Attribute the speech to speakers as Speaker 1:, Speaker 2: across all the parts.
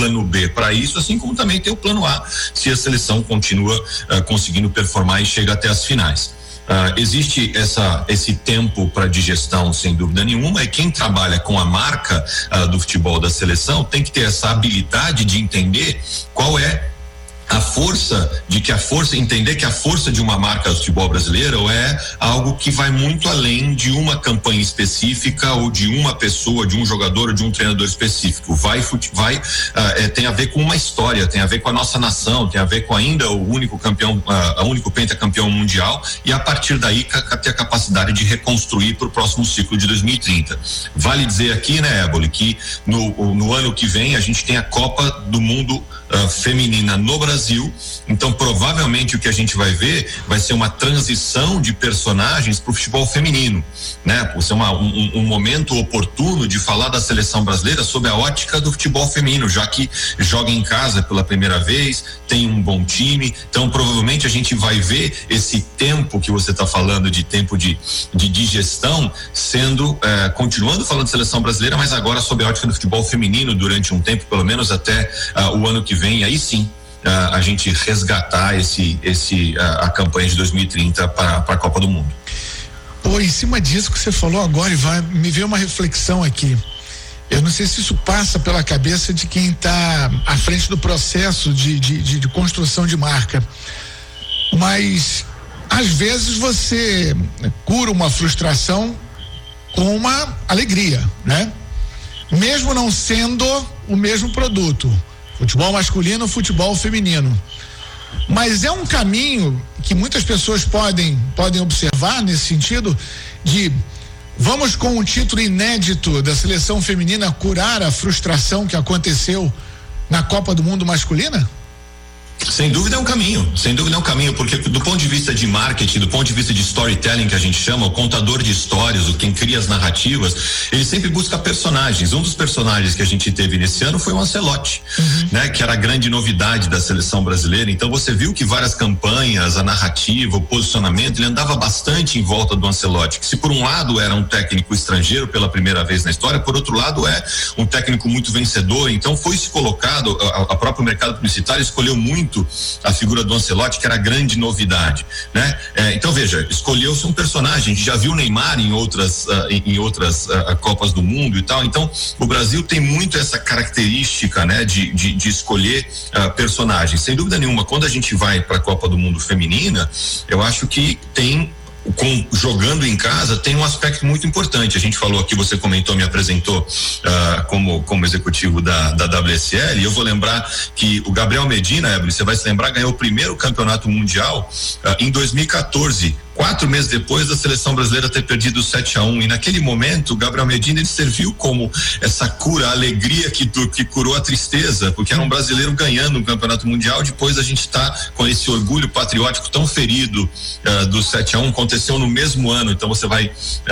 Speaker 1: plano B para isso, assim como também tem o plano A, se a seleção continua conseguindo performar e chega até as finais. Existe esse tempo para digestão, sem dúvida nenhuma, e quem trabalha com a marca do futebol da seleção tem que ter essa habilidade de entender qual é entender que a força de uma marca do futebol brasileiro é algo que vai muito além de uma campanha específica ou de uma pessoa, de um jogador ou de um treinador específico. Tem a ver com uma história, tem a ver com a nossa nação, tem a ver com ainda o único campeão, único pentacampeão mundial, e a partir daí ter a capacidade de reconstruir para o próximo ciclo de 2030. Vale dizer aqui, né, Éboli, que no ano que vem a gente tem a Copa do Mundo feminina no Brasil, então provavelmente o que a gente vai ver vai ser uma transição de personagens para o futebol feminino, né? Por ser um momento oportuno de falar da seleção brasileira sob a ótica do futebol feminino, já que joga em casa pela primeira vez, tem um bom time, então provavelmente a gente vai ver esse tempo que você está falando, de tempo de digestão, sendo continuando falando de seleção brasileira, mas agora sob a ótica do futebol feminino durante um tempo, pelo menos até o ano que vem, aí sim a gente resgatar a campanha de 2030 para a Copa do Mundo.
Speaker 2: Em cima disso que você falou agora, Ivan, me veio uma reflexão aqui. Eu não sei se isso passa pela cabeça de quem está à frente do processo de construção de marca, mas às vezes você cura uma frustração com uma alegria, né? Mesmo não sendo o mesmo produto, futebol masculino, futebol feminino. Mas é um caminho que muitas pessoas podem observar nesse sentido de vamos com um título inédito da seleção feminina curar a frustração que aconteceu na Copa do Mundo masculina?
Speaker 1: Sem dúvida é um caminho, porque do ponto de vista de marketing, do ponto de vista de storytelling, que a gente chama, o contador de histórias, quem cria as narrativas, ele sempre busca personagens. Um dos personagens que a gente teve nesse ano foi o Ancelotti, né? Que era a grande novidade da seleção brasileira. Então você viu que várias campanhas, a narrativa, o posicionamento, ele andava bastante em volta do Ancelotti, que se por um lado era um técnico estrangeiro pela primeira vez na história, por outro lado é um técnico muito vencedor. Então foi-se colocado, a próprio mercado publicitário escolheu muito a figura do Ancelotti, que era a grande novidade, né? Então veja, escolheu-se um personagem, a gente já viu o Neymar em outras Copas do Mundo e tal. Então o Brasil tem muito essa característica, né, de escolher personagens. Sem dúvida nenhuma, quando a gente vai para a Copa do Mundo feminina, eu acho que tem jogando em casa tem um aspecto muito importante. A gente falou aqui, você comentou, me apresentou como executivo da WSL, e eu vou lembrar que o Gabriel Medina, Éboli, você vai se lembrar, ganhou o primeiro campeonato mundial em 2014, 4 meses depois da seleção brasileira ter perdido 7-1, e naquele momento o Gabriel Medina, ele serviu como essa cura, a alegria que curou a tristeza, porque era um brasileiro ganhando um campeonato mundial. Depois a gente tá com esse orgulho patriótico tão ferido do 7-1, aconteceu no mesmo ano. Então você vai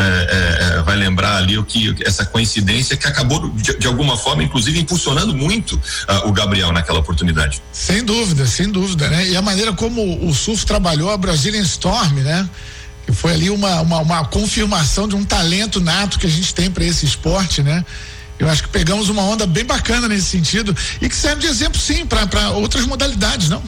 Speaker 1: lembrar ali essa coincidência que acabou de alguma forma, inclusive impulsionando muito o Gabriel naquela oportunidade.
Speaker 2: Sem dúvida, né? E a maneira como o surf trabalhou a Brazilian Storm, né? Que foi ali uma confirmação de um talento nato que a gente tem para esse esporte, né? Eu acho que pegamos uma onda bem bacana nesse sentido e que serve de exemplo, sim, para outras modalidades, não?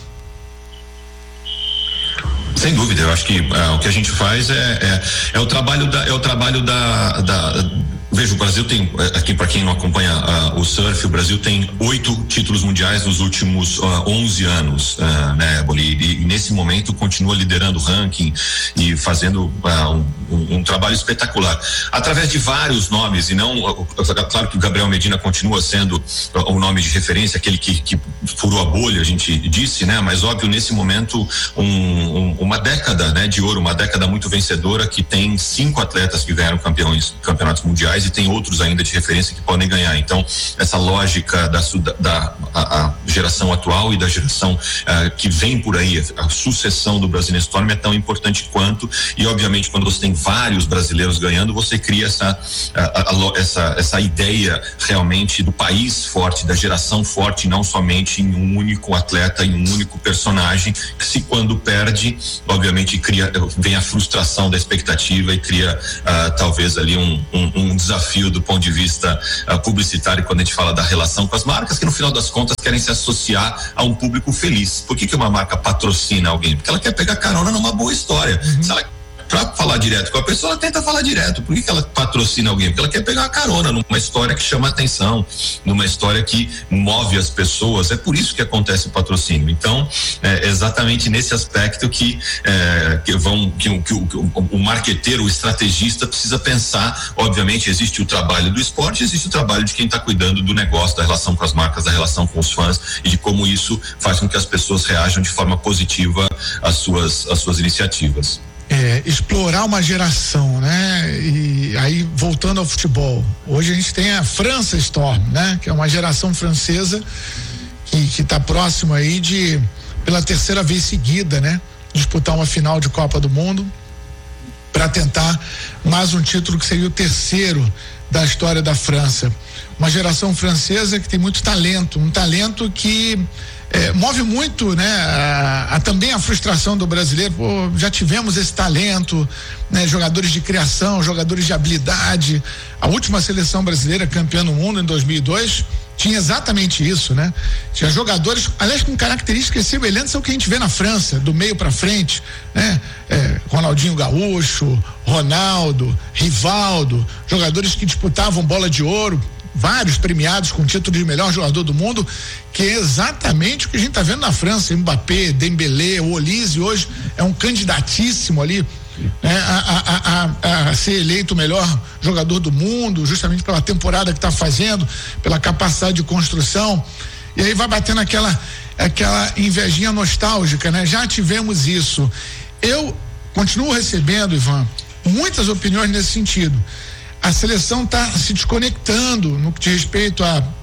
Speaker 1: Sem dúvida, eu acho que o que a gente faz é o trabalho da veja, o Brasil tem, aqui para quem não acompanha o surf, o Brasil tem 8 títulos mundiais nos últimos 11 anos, né, Éboli? E nesse momento continua liderando o ranking e fazendo um trabalho espetacular, através de vários nomes, e não, claro que o Gabriel Medina continua sendo o nome de referência, aquele que furou a bolha, a gente disse, né? Mas óbvio, nesse momento uma década, né, de ouro, uma década muito vencedora, que tem 5 atletas que ganharam campeonatos mundiais, e tem outros ainda de referência que podem ganhar. Então essa lógica da geração atual e da geração que vem por aí, a sucessão do Brazilian Storm é tão importante quanto, e obviamente quando você tem vários brasileiros ganhando, você cria essa ideia realmente do país forte, da geração forte, não somente em um único atleta, em um único personagem, que se quando perde, obviamente vem a frustração da expectativa e cria talvez ali um desafio do ponto de vista publicitário quando a gente fala da relação com as marcas, que no final das contas querem se associar a um público feliz. Por que uma marca patrocina alguém? Porque ela quer pegar carona numa boa história. Se ela para falar direto com a pessoa, ela tenta falar direto. Por que ela patrocina alguém? Porque ela quer pegar uma carona numa história que chama atenção, numa história que move as pessoas. É por isso que acontece o patrocínio. Então, é exatamente nesse aspecto que o marqueteiro, o estrategista precisa pensar. Obviamente, existe o trabalho do esporte, existe o trabalho de quem está cuidando do negócio, da relação com as marcas, da relação com os fãs e de como isso faz com que as pessoas reajam de forma positiva às suas iniciativas.
Speaker 2: Explorar uma geração, né? E aí, voltando ao futebol, hoje a gente tem a França Storm, né? Que é uma geração francesa que está próxima aí de, pela terceira vez seguida, né? Disputar uma final de Copa do Mundo para tentar mais um título que seria o terceiro da história da França. Uma geração francesa que tem muito talento, um talento que move muito, né? Também a frustração do brasileiro. Pô, já tivemos esse talento, né? Jogadores de criação, jogadores de habilidade. A última seleção brasileira campeã do mundo em 2002 tinha exatamente isso, né? Tinha jogadores, aliás, com características semelhantes ao que a gente vê na França, do meio para frente, né? Ronaldinho Gaúcho, Ronaldo, Rivaldo, jogadores que disputavam bola de ouro, vários premiados com o título de melhor jogador do mundo, que é exatamente o que a gente está vendo na França. Mbappé, Dembélé, o Olise hoje é um candidatíssimo ali, né, a ser eleito o melhor jogador do mundo, justamente pela temporada que está fazendo, pela capacidade de construção. E aí vai batendo aquela invejinha nostálgica, né? Já tivemos isso. Eu continuo recebendo, Ivan, muitas opiniões nesse sentido. A seleção está se desconectando no que diz respeito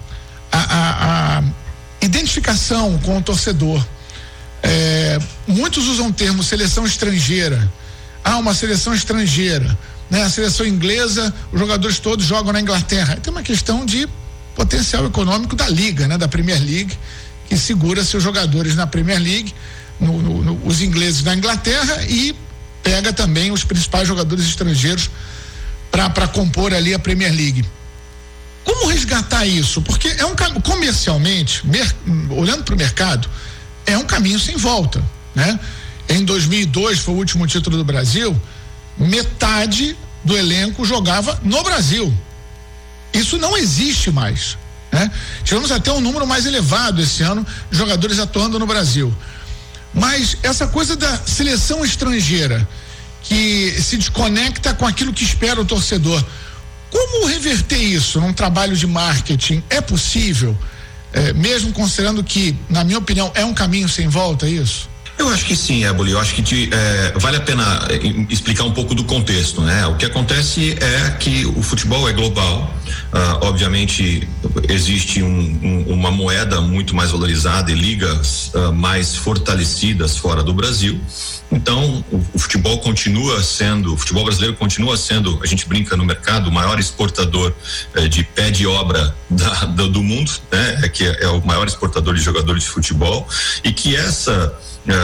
Speaker 2: à identificação com o torcedor. Muitos usam o termo seleção estrangeira. Uma seleção estrangeira, né? A seleção inglesa, os jogadores todos jogam na Inglaterra. Tem uma questão de potencial econômico da liga, né? Da Premier League, que segura seus jogadores na Premier League, os ingleses na Inglaterra, e pega também os principais jogadores estrangeiros para compor ali a Premier League. Como resgatar isso? Porque comercialmente, olhando para o mercado, é um caminho sem volta, né? Em 2002 foi o último título do Brasil, metade do elenco jogava no Brasil. Isso não existe mais, né? Tivemos até um número mais elevado esse ano de jogadores atuando no Brasil. Mas essa coisa da seleção estrangeira, que se desconecta com aquilo que espera o torcedor, como reverter isso num trabalho de marketing? É possível, mesmo considerando que, na minha opinião, é um caminho sem volta isso?
Speaker 1: Eu acho que sim, Éboli. Eu acho que vale a pena explicar um pouco do contexto, né? O que acontece é que o futebol é global. Obviamente existe uma moeda muito mais valorizada e ligas mais fortalecidas fora do Brasil. Então o futebol brasileiro continua sendo, a gente brinca no mercado, o maior exportador de pé de obra do mundo, né? Que é o maior exportador de jogadores de futebol, e que essa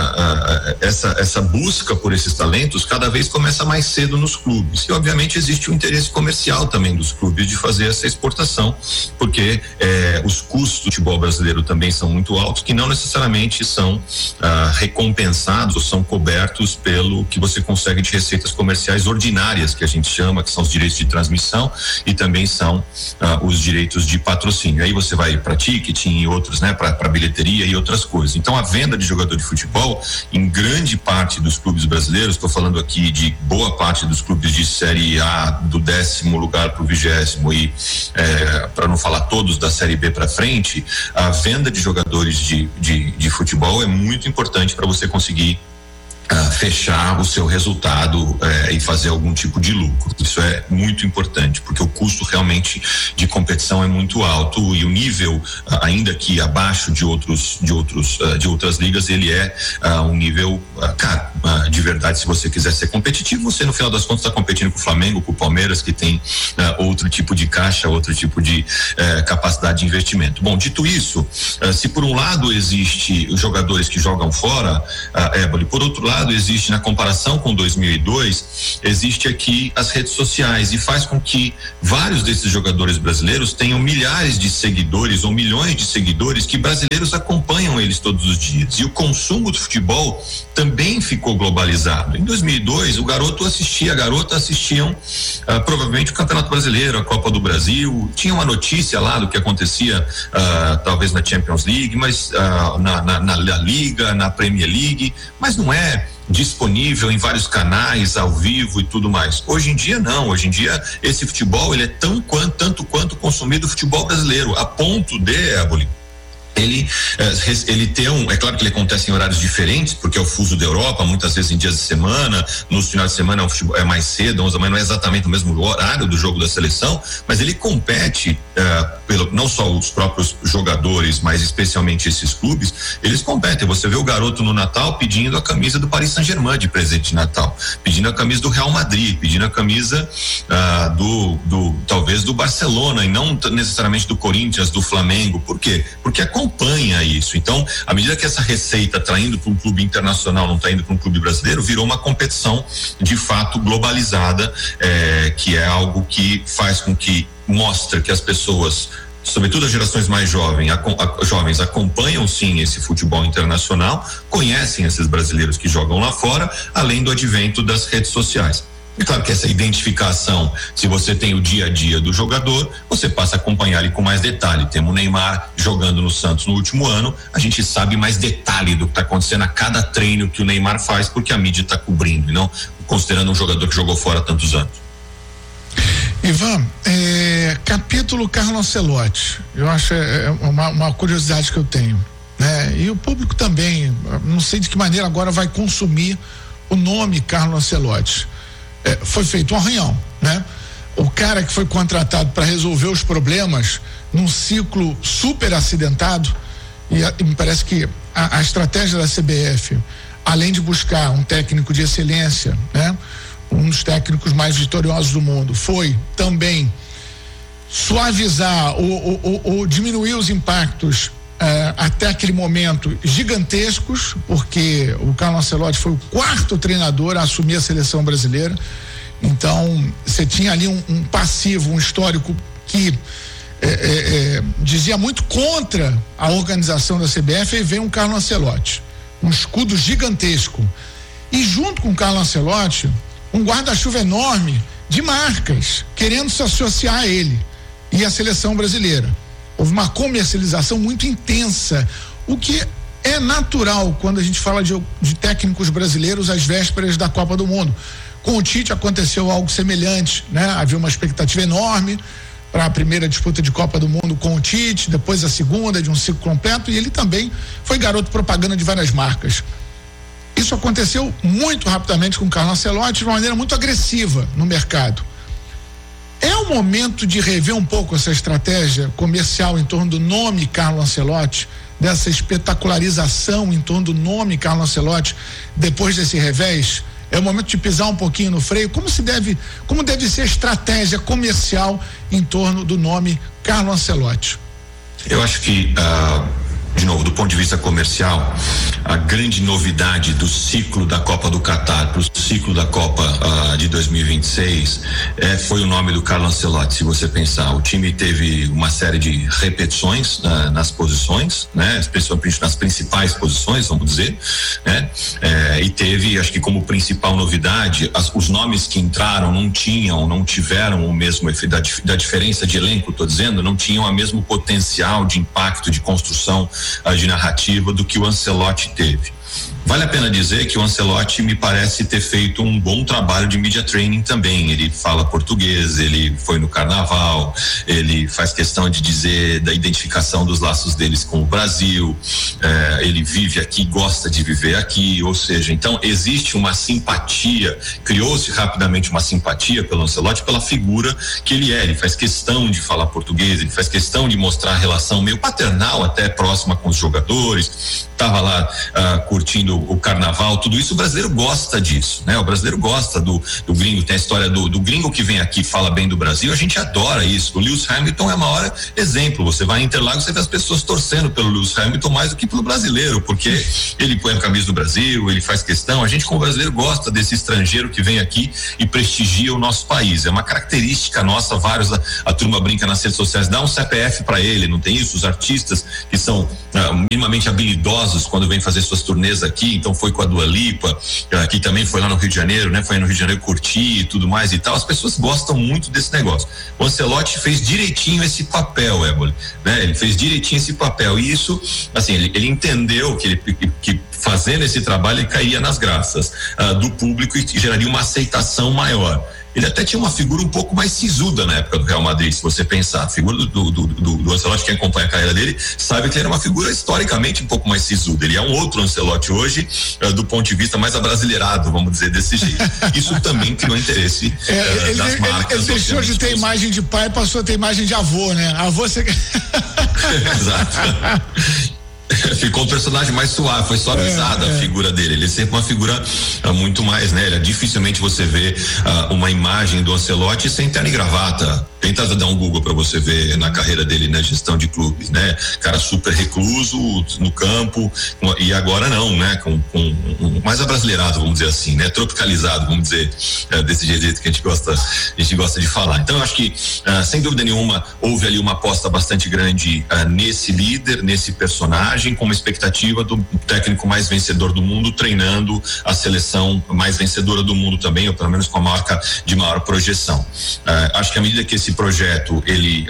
Speaker 1: busca por esses talentos cada vez começa mais cedo nos clubes. E obviamente existe um interesse comercial também dos clubes de fazer essa exportação, porque os custos do futebol brasileiro também são muito altos, que não necessariamente são recompensados ou são cobertos pelo que você consegue de receitas comerciais ordinárias, que a gente chama, que são os direitos de transmissão e também são os direitos de patrocínio. Aí você vai para ticketing e outros, né, para bilheteria e outras coisas. Então a venda de jogador de futebol, em grande parte dos clubes brasileiros, estou falando aqui de boa parte dos clubes de Série A, do 10º lugar para o 20º, e para não falar todos da Série B para frente, a venda de jogadores de futebol é muito importante para você conseguir fechar o seu resultado e fazer algum tipo de lucro. Isso é muito importante, porque o custo realmente de competição é muito alto, e o nível, ainda que abaixo de outras ligas, ele é um nível de verdade, se você quiser ser competitivo, você no final das contas está competindo com o Flamengo, com o Palmeiras, que tem outro tipo de caixa, outro tipo de capacidade de investimento. Bom, dito isso, se por um lado existe os jogadores que jogam fora, Éboli, por outro lado existe, na comparação com 2002, existe aqui as redes sociais, e faz com que vários desses jogadores brasileiros tenham milhares de seguidores ou milhões de seguidores, que brasileiros acompanham eles todos os dias, e o consumo do futebol também ficou globalizado. Em 2002, a garota assistiam provavelmente o Campeonato Brasileiro, a Copa do Brasil, tinha uma notícia lá do que acontecia talvez na Champions League, mas na Liga, na Premier League, mas não é disponível em vários canais, ao vivo e tudo mais. Hoje em dia não, hoje em dia esse futebol ele é tanto quanto consumido o futebol brasileiro, a ponto de, Éboli, ele tem é claro que ele acontece em horários diferentes, porque é o fuso da Europa, muitas vezes em dias de semana, nos finais de semana é mais cedo, 11 da manhã, não é exatamente o mesmo horário do jogo da seleção, mas ele compete, não só os próprios jogadores, mas especialmente esses clubes, eles competem. Você vê o garoto no Natal pedindo a camisa do Paris Saint-Germain de presente de Natal, pedindo a camisa do Real Madrid, pedindo a camisa talvez do Barcelona, e não necessariamente do Corinthians, do Flamengo. Por quê? Porque acompanha isso. Então, à medida que essa receita está indo para um clube internacional, não está indo para um clube brasileiro, virou uma competição de fato globalizada, que é algo que faz com que mostra que as pessoas, sobretudo as gerações mais jovens, acompanham sim esse futebol internacional, conhecem esses brasileiros que jogam lá fora, além do advento das redes sociais. É claro que essa identificação, se você tem o dia a dia do jogador, você passa a acompanhar ele com mais detalhe. Temos o Neymar jogando no Santos no último ano, a gente sabe mais detalhe do que está acontecendo a cada treino que o Neymar faz, porque a mídia está cobrindo, e não considerando um jogador que jogou fora há tantos anos.
Speaker 2: Ivan, capítulo Carlo Ancelotti, eu acho uma curiosidade que eu tenho, né? E o público também, não sei de que maneira agora vai consumir o nome Carlo Ancelotti. Foi feito um arranhão, né? O cara que foi contratado para resolver os problemas num ciclo super acidentado, e me parece que a estratégia da CBF, além de buscar um técnico de excelência, né? Um dos técnicos mais vitoriosos do mundo, foi também suavizar ou diminuir os impactos até aquele momento gigantescos, porque o Carlo Ancelotti foi o 4º treinador a assumir a seleção brasileira. Então você tinha ali um passivo, um histórico que dizia muito contra a organização da CBF, e veio um Carlo Ancelotti, um escudo gigantesco, e junto com o Carlo Ancelotti um guarda-chuva enorme de marcas querendo se associar a ele e a seleção brasileira. Houve uma comercialização muito intensa, o que é natural quando a gente fala de técnicos brasileiros às vésperas da Copa do Mundo. Com o Tite aconteceu algo semelhante, né? Havia uma expectativa enorme para a primeira disputa de Copa do Mundo com o Tite, depois a segunda de um ciclo completo, e ele também foi garoto propaganda de várias marcas. Isso aconteceu muito rapidamente com o Carlo Ancelotti, de uma maneira muito agressiva no mercado. É o momento de rever um pouco essa estratégia comercial em torno do nome Carlo Ancelotti, dessa espetacularização em torno do nome Carlo Ancelotti, depois desse revés? É o momento de pisar um pouquinho no freio? Como deve ser a estratégia comercial em torno do nome Carlo Ancelotti?
Speaker 1: Eu acho que de novo, do ponto de vista comercial, a grande novidade do ciclo da Copa do Catar para o ciclo da Copa de 2026 foi o nome do Carlo Ancelotti. Se você pensar, o time teve uma série de repetições nas posições, né? Especialmente nas principais posições, vamos dizer, né? E teve, acho que como principal novidade, os nomes que entraram não tiveram o mesmo efeito da diferença de elenco, estou dizendo, não tinham o mesmo potencial de impacto, de construção de narrativa do que o Ancelotti teve. Vale a pena dizer que o Ancelotti me parece ter feito um bom trabalho de media training também. Ele fala português, ele foi no carnaval, ele faz questão de dizer da identificação dos laços deles com o Brasil, ele vive aqui, gosta de viver aqui, ou seja, então existe uma simpatia, criou-se rapidamente uma simpatia pelo Ancelotti, pela figura que ele faz questão de falar português, ele faz questão de mostrar a relação meio paternal, até próxima com os jogadores, estava lá curtindo o carnaval, tudo isso. O brasileiro gosta disso, né? O brasileiro gosta do gringo. Tem a história do gringo que vem aqui, fala bem do Brasil. A gente adora isso. O Lewis Hamilton é o maior exemplo. Você vai em Interlagos, você vê as pessoas torcendo pelo Lewis Hamilton mais do que pelo brasileiro, porque ele põe a camisa do Brasil, ele faz questão. A gente, como brasileiro, gosta desse estrangeiro que vem aqui e prestigia o nosso país. É uma característica nossa. Vários, a turma brinca nas redes sociais, dá um CPF para ele, não tem isso? Os artistas que são minimamente habilidosos quando vêm fazer suas turnês aqui, então foi com a Dua Lipa, que também foi lá no Rio de Janeiro, né? Foi no Rio de Janeiro curtir e tudo mais e tal. As pessoas gostam muito desse negócio. O Ancelotti fez direitinho esse papel, Éboli, né? Ele fez direitinho esse papel e isso, assim, ele entendeu que fazendo esse trabalho ele caía nas graças do público e geraria uma aceitação maior. Ele até tinha uma figura um pouco mais sisuda na época do Real Madrid, se você pensar. A figura do Ancelotti, quem acompanha a carreira dele, sabe que ele era uma figura historicamente um pouco mais sisuda. Ele é um outro Ancelotti hoje, do ponto de vista mais abrasileirado, vamos dizer desse jeito. Isso também criou interesse das marcas.
Speaker 2: Ele deixou de ter imagem de pai e passou a ter imagem de avô, né? Avô você...
Speaker 1: Exato. Ficou um personagem mais suave, foi suavizada a figura dele. Ele é sempre uma figura muito mais, né? Dificilmente você vê uma imagem do Ancelotti sem terno e gravata. Tenta dar um Google para você ver na carreira dele, né? Gestão de clubes, né? Cara super recluso no campo e agora não, né? Com mais abrasileirado, vamos dizer assim, né? Tropicalizado, vamos dizer, desse jeito que a gente gosta de falar. Então eu acho que sem dúvida nenhuma houve ali uma aposta bastante grande nesse líder, nesse personagem, com uma expectativa do técnico mais vencedor do mundo treinando a seleção mais vencedora do mundo também, ou pelo menos com a marca de maior projeção. Acho que à medida que esse projeto ele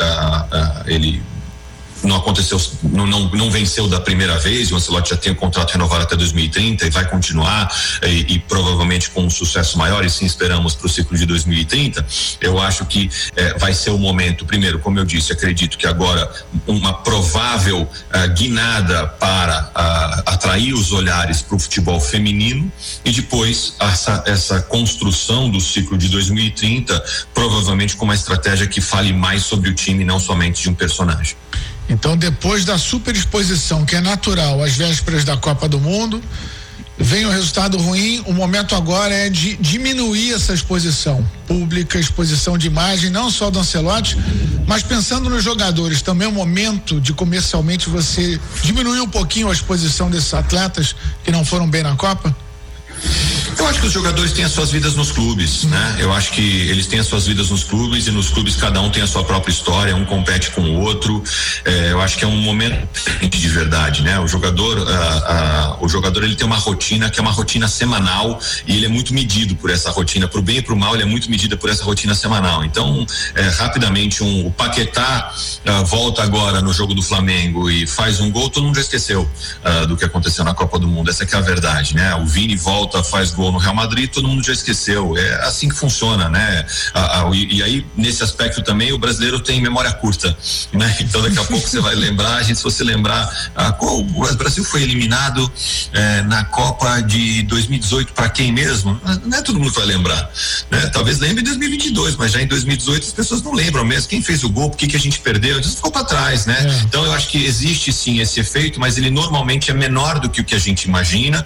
Speaker 1: não aconteceu, não venceu da primeira vez. O Ancelotti já tem o contrato renovado até 2030 e vai continuar e provavelmente com um sucesso maior, e sim esperamos para o ciclo de 2030. Eu acho que vai ser o momento, primeiro, como eu disse, acredito que agora uma provável guinada para atrair os olhares para o futebol feminino, e depois essa construção do ciclo de 2030, provavelmente com uma estratégia que fale mais sobre o time, não somente de um personagem.
Speaker 2: Então, depois da superexposição, que é natural, às vésperas da Copa do Mundo, vem o resultado ruim. O momento agora é de diminuir essa exposição pública, exposição de imagem, não só do Ancelotti, mas pensando nos jogadores, também é o momento de comercialmente você diminuir um pouquinho a exposição desses atletas que não foram bem na Copa?
Speaker 1: Eu acho que os jogadores têm as suas vidas nos clubes, né? Eu acho que eles têm as suas vidas nos clubes, e nos clubes cada um tem a sua própria história, um compete com o outro. Eu acho que é um momento de verdade, né? O jogador ele tem uma rotina que é uma rotina semanal, e ele é muito medido por essa rotina, pro bem e pro mal, ele é muito medido por essa rotina semanal. Então, rapidamente o Paquetá volta agora no jogo do Flamengo e faz um gol, todo mundo já esqueceu do que aconteceu na Copa do Mundo. Essa que é a verdade, né? O Vini volta, faz gol no Real Madrid, todo mundo já esqueceu. É assim que funciona, né? E aí, nesse aspecto também, o brasileiro tem memória curta, né? Então daqui a pouco você vai lembrar, se você lembrar, o Brasil foi eliminado na Copa de 2018 para quem mesmo? Não é todo mundo vai lembrar, né? Talvez lembre em 2022, mas já em 2018 as pessoas não lembram mesmo quem fez o gol, por que a gente perdeu, isso ficou para trás, né? Então eu acho que existe sim esse efeito, mas ele normalmente é menor do que o que a gente imagina.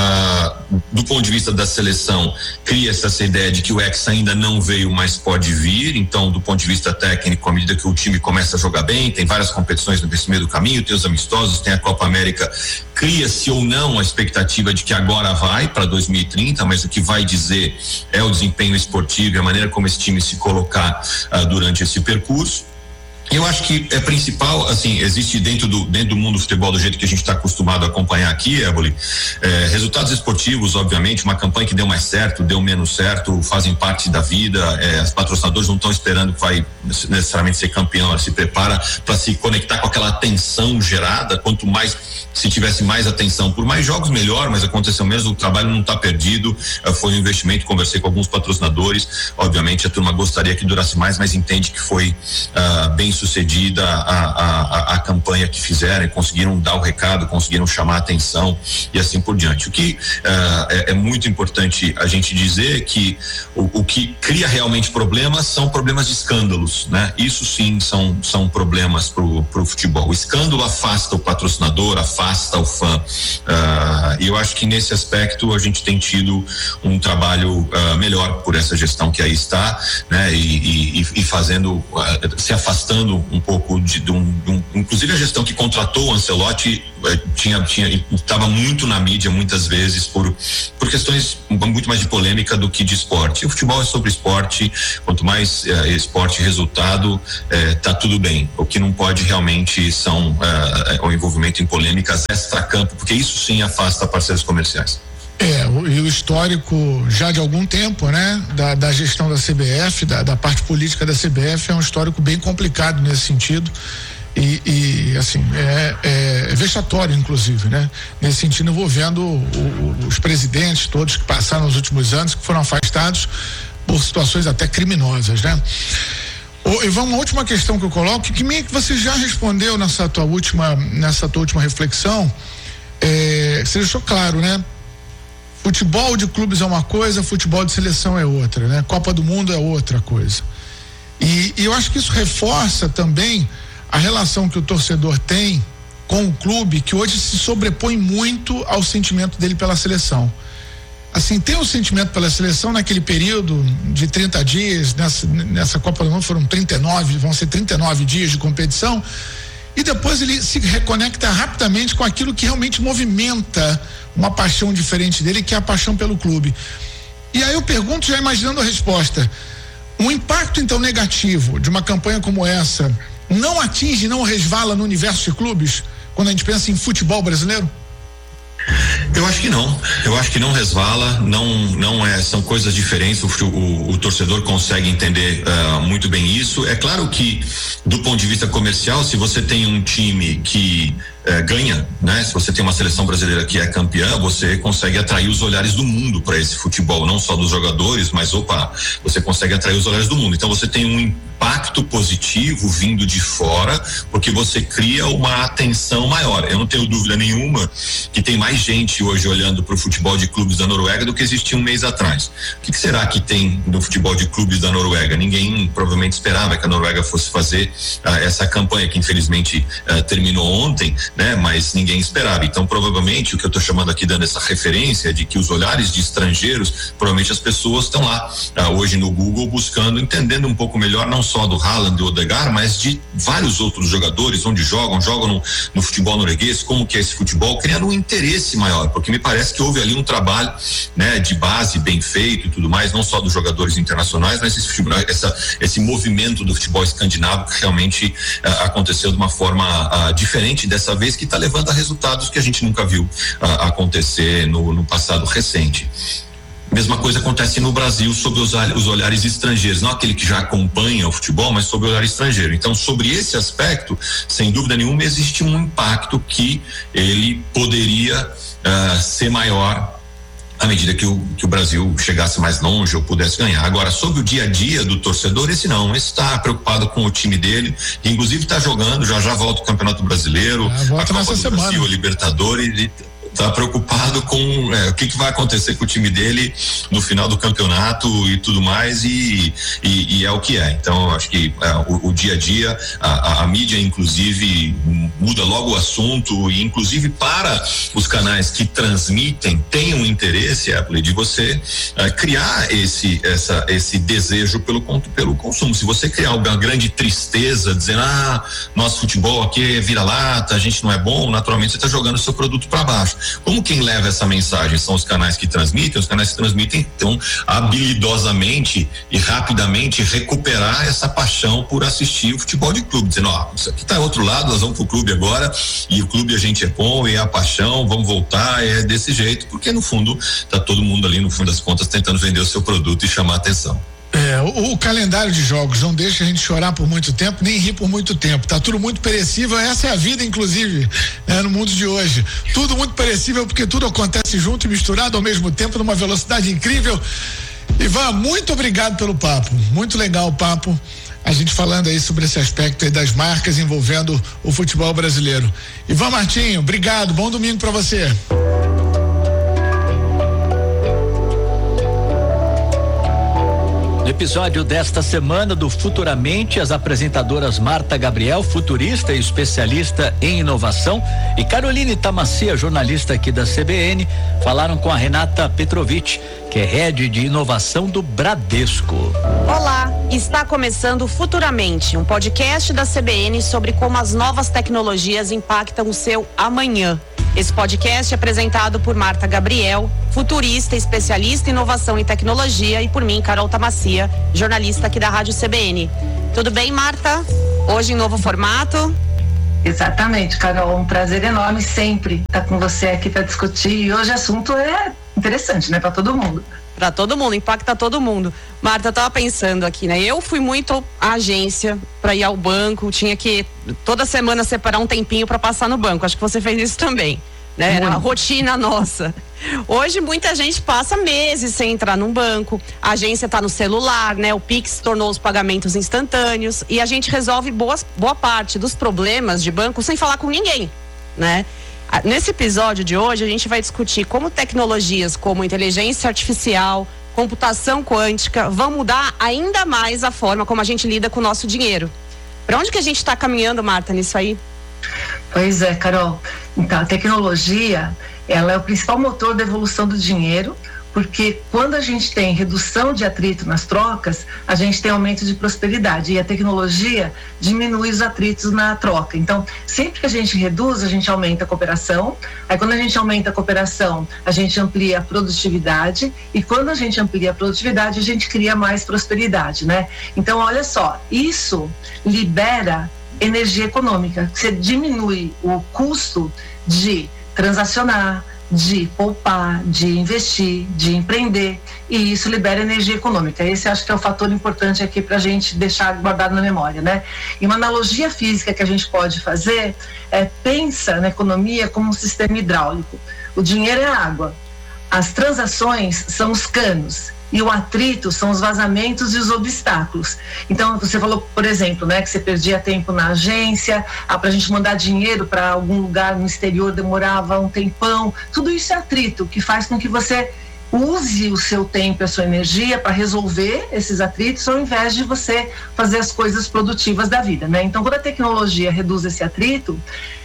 Speaker 1: Do ponto de vista da seleção, cria-se essa ideia de que o Hexa ainda não veio, mas pode vir. Então, do ponto de vista técnico, à medida que o time começa a jogar bem, tem várias competições nesse meio do caminho, tem os amistosos, tem a Copa América, cria-se ou não a expectativa de que agora vai para 2030, mas o que vai dizer é o desempenho esportivo e a maneira como esse time se colocar durante esse percurso. Eu acho que é principal, assim, existe dentro do mundo do futebol, do jeito que a gente está acostumado a acompanhar aqui, Éboli, resultados esportivos, obviamente, uma campanha que deu mais certo, deu menos certo, fazem parte da vida. Os patrocinadores não estão esperando que vai necessariamente ser campeão, ela se prepara para se conectar com aquela atenção gerada. Quanto mais, se tivesse mais atenção por mais jogos, melhor, mas aconteceu mesmo, o trabalho não está perdido, foi um investimento. Conversei com alguns patrocinadores, obviamente a turma gostaria que durasse mais, mas entende que foi bem sucedida a campanha que fizeram e conseguiram dar o recado, conseguiram chamar a atenção e assim por diante. O que é muito importante a gente dizer que o que cria realmente problemas são problemas de escândalos, né? Isso sim são problemas pro futebol. O escândalo afasta o patrocinador, afasta o fã, e eu acho que nesse aspecto a gente tem tido um trabalho melhor por essa gestão que aí está, né? E fazendo, se afastando um pouco inclusive a gestão que contratou o Ancelotti estava muito na mídia muitas vezes por questões muito mais de polêmica do que de esporte. O futebol é sobre esporte, quanto mais esporte resultado, tá tudo bem. O que não pode realmente são o envolvimento em polêmicas extra-campo, porque isso sim afasta parceiros comerciais.
Speaker 2: E o histórico já de algum tempo, né, da gestão da CBF, da parte política da CBF, é um histórico bem complicado nesse sentido. E assim, é vexatório, inclusive, né? Nesse sentido, envolvendo os presidentes todos que passaram nos últimos anos, que foram afastados por situações até criminosas, né? Ivan, uma última questão que eu coloco, que meio que você já respondeu nessa tua última reflexão, você deixou claro, né? Futebol de clubes é uma coisa, futebol de seleção é outra, né? Copa do Mundo é outra coisa. E eu acho que isso reforça também a relação que o torcedor tem com o clube, que hoje se sobrepõe muito ao sentimento dele pela seleção. Assim, tem um sentimento pela seleção naquele período de 30 dias, nessa Copa do Mundo vão ser 39 dias de competição, e depois ele se reconecta rapidamente com aquilo que realmente movimenta uma paixão diferente dele, que é a paixão pelo clube. E aí eu pergunto, já imaginando a resposta, um impacto então negativo de uma campanha como essa não atinge, não resvala no universo de clubes, quando a gente pensa em futebol brasileiro?
Speaker 1: Eu acho que não resvala, são coisas diferentes, o torcedor consegue entender muito bem isso. É claro que, do ponto de vista comercial, se você tem um time que ganha, né? Se você tem uma seleção brasileira que é campeã, você consegue atrair os olhares do mundo para esse futebol, não só dos jogadores, mas você consegue atrair os olhares do mundo. Então você tem um impacto positivo vindo de fora, porque você cria uma atenção maior. Eu não tenho dúvida nenhuma que tem mais gente hoje olhando para o futebol de clubes da Noruega do que existia um mês atrás. O que será que tem no futebol de clubes da Noruega? Ninguém provavelmente esperava que a Noruega fosse fazer essa campanha, que infelizmente terminou ontem, né? Mas ninguém esperava. Então, provavelmente, o que eu estou chamando aqui, dando essa referência de que os olhares de estrangeiros, provavelmente as pessoas estão lá hoje no Google buscando, entendendo um pouco melhor, não só do Haaland e do Odegaard, mas de vários outros jogadores, onde jogam no futebol norueguês, como que é esse futebol, criando um interesse maior, porque me parece que houve ali um trabalho, né, de base bem feito e tudo mais, não só dos jogadores internacionais, mas esse movimento do futebol escandinavo que realmente aconteceu de uma forma diferente dessa vez, que está levando a resultados que a gente nunca viu acontecer no passado recente. Mesma coisa acontece no Brasil sobre os olhares estrangeiros, não aquele que já acompanha o futebol, mas sobre o olhar estrangeiro. Então, sobre esse aspecto, sem dúvida nenhuma, existe um impacto que ele poderia ser maior à medida que o Brasil chegasse mais longe ou pudesse ganhar. Agora, sobre o dia a dia do torcedor, esse está preocupado com o time dele, que inclusive está jogando, já volta o Campeonato Brasileiro, a Copa do Brasil, a Libertadores, está preocupado com o que vai acontecer com o time dele no final do campeonato e tudo mais, e é o que é. Então, eu acho que o dia a dia, a mídia inclusive muda logo o assunto, e inclusive para os canais que transmitem, tem um interesse, Apple, de você criar esse desejo pelo consumo. Se você criar uma grande tristeza, dizendo, nosso futebol aqui é vira-lata, a gente não é bom, naturalmente você está jogando o seu produto para baixo. Como quem leva essa mensagem são os canais que transmitem, então habilidosamente e rapidamente recuperar essa paixão por assistir o futebol de clube, dizendo, isso aqui tá outro lado, nós vamos pro clube agora, e o clube a gente é bom, e a paixão, vamos voltar, é desse jeito, porque no fundo tá todo mundo ali, no fundo das contas, tentando vender o seu produto e chamar a atenção.
Speaker 2: O calendário de jogos não deixa a gente chorar por muito tempo, nem rir por muito tempo. Tá tudo muito perecível, essa é a vida, inclusive, no mundo de hoje. Tudo muito perecível, porque tudo acontece junto e misturado ao mesmo tempo, numa velocidade incrível. Ivan, muito obrigado pelo papo. Muito legal o papo. a gente falando aí sobre esse aspecto aí das marcas envolvendo o futebol brasileiro. Ivan Martinho, obrigado, bom domingo para você.
Speaker 3: No episódio desta semana do Futuramente, as apresentadoras Marta Gabriel, futurista e especialista em inovação, e Caroline Tamacia, jornalista aqui da CBN, falaram com a Renata Petrovic, que é head de inovação do Bradesco.
Speaker 4: Olá, está começando Futuramente, um podcast da CBN sobre como as novas tecnologias impactam o seu amanhã. Esse podcast é apresentado por Marta Gabriel, futurista, especialista em inovação e tecnologia, e por mim, Carol Tamacia, jornalista aqui da Rádio CBN. Tudo bem, Marta? Hoje em novo formato?
Speaker 5: Exatamente, Carol, um prazer enorme sempre estar com você aqui para discutir, e hoje o assunto é interessante, né, para todo mundo.
Speaker 4: Para todo mundo, impacta todo mundo. Marta, eu tava pensando aqui, né? Eu fui muito à agência para ir ao banco, tinha que toda semana separar um tempinho para passar no banco. Acho que você fez isso também, né? Era a rotina nossa. Hoje muita gente passa meses sem entrar num banco. A agência tá no celular, né? O Pix tornou os pagamentos instantâneos e a gente resolve boa parte dos problemas de banco sem falar com ninguém, né? Nesse episódio de hoje, a gente vai discutir como tecnologias como inteligência artificial, computação quântica vão mudar ainda mais a forma como a gente lida com o nosso dinheiro. Para onde que a gente está caminhando, Marta, nisso aí?
Speaker 5: Pois é, Carol. Então, a tecnologia, ela é o principal motor da evolução do dinheiro, porque quando a gente tem redução de atrito nas trocas, a gente tem aumento de prosperidade, e a tecnologia diminui os atritos na troca. Então, sempre que a gente reduz, a gente aumenta a cooperação. Aí, quando a gente aumenta a cooperação, a gente amplia a produtividade, e quando a gente amplia a produtividade, a gente cria mais prosperidade, né? Então, olha só, isso libera energia econômica. Você diminui o custo de transacionar, de poupar, de investir, de empreender, e isso libera energia econômica. Esse acho que é o fator importante aqui para a gente deixar guardado na memória, né? E uma analogia física que a gente pode fazer é: pensa na economia como um sistema hidráulico. O dinheiro é a água, as transações são os canos, e o atrito são os vazamentos e os obstáculos. Então, você falou, por exemplo, né, que você perdia tempo na agência, para a gente mandar dinheiro para algum lugar no exterior demorava um tempão. Tudo isso é atrito, que faz com que você use o seu tempo e a sua energia para resolver esses atritos, ao invés de você fazer as coisas produtivas da vida, né? Então, quando a tecnologia reduz esse atrito,